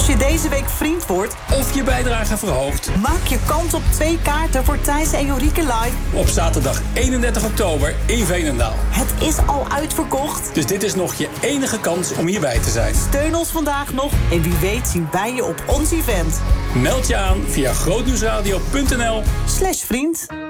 je deze week vriend wordt of je bijdrage verhoogt, maak je kans op 2 kaarten voor Thijs en Jorike live op zaterdag 31 oktober in Veenendaal. Het is al uitverkocht. Dus dit is nog je enige kans om hierbij te zijn. Steun ons vandaag nog en wie weet zien wij je op ons event. Meld je aan via grootnieuwsradio.nl/vriend.